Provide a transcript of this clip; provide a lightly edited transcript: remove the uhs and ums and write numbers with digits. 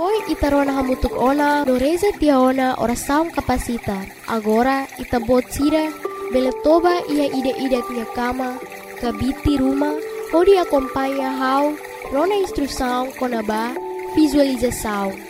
Noi itarona hamutuk ona no reza tiaona oração capacita. Agora itabot sira beletoba ia ida-ida tia cama, kabiti rumah, hodi acompanha hau, rona instrução conaba, visualização.